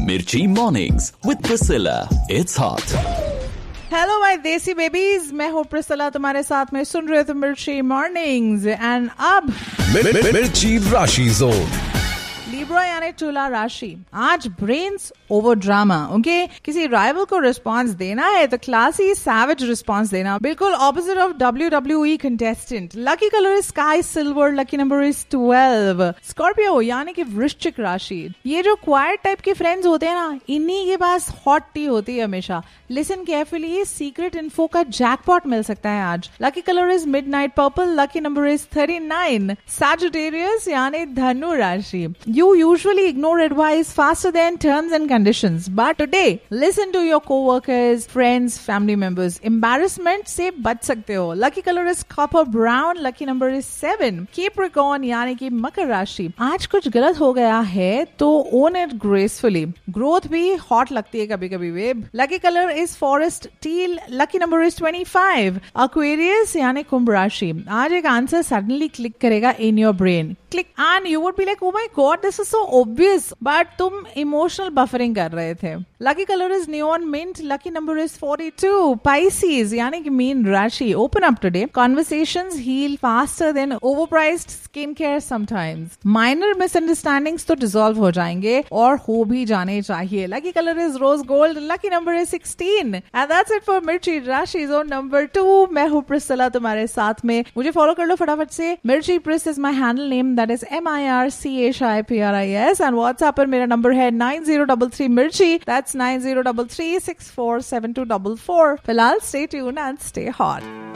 Mirchi Mornings with Priscilla. It's hot. Hello my देसी babies, मैं हूँ प्रिस्सिला, तुम्हारे साथ में सुन रहे हो मिर्ची मॉर्निंग्स। एंड अब मिर्ची राशि जोन। लिब्रा यानी तुला राशि। आज ब्रेन्स ओवर ड्रामा। ओके, किसी राइवल को रिस्पांस देना है तो क्लासी सैवेज रिस्पांस देना, बिल्कुल opposite of WWE contestant. Lucky colour is sky silver, lucky number is 12। Scorpio यानी कि वृश्चिक राशि। ये जो क्वाइट टाइप के फ्रेंड्स होते हैं ना, इन्हीं के पास हॉट टी होती है हमेशा। लिसन केयरफुली, सीक्रेट इन्फो का जैकपॉट मिल सकता है आज। Lucky colour is midnight purple, lucky number is 39। Sagittarius यानी धनु राशि। You usually ignore advice faster than terms and conditions, but today listen to your co-workers, friends, family members. Embarrassment से बच सकते हो। Lucky color is copper brown, lucky number is 7. Capricorn यानी कि मकर राशि। आज कुछ गलत हो गया है तो own it gracefully. Growth भी hot लगती है कभी कभी babe. Lucky color is forest teal, lucky number is 25. Aquarius यानी कुंभ राशि। आज एक आंसर suddenly click करेगा in your brain. Click and you would be like, oh my god, this is so obvious, but तुम emotional buffering कर रहे थे। Lucky color is neon mint, lucky number is 42. Pisces यानी कि mean राशि। Open up today. Conversations heal faster than overpriced skincare sometimes. Minor misunderstandings तो dissolve हो जाएंगे और हो भी जाने चाहिए। Lucky color is rose gold, lucky number is 16. And that's it for मिर्ची राशि zone number 2. मैं हूँ प्रिस्सिला तुम्हारे साथ में। मुझे फॉलो कर लो फटाफट से। मिर्ची प्रिस is my handle name, that is MIRCHIPRIS, and WhatsApp पर मेरा नंबर है 9033 मिर्ची, that's 9033647244। फिलहाल stay tuned and stay hot.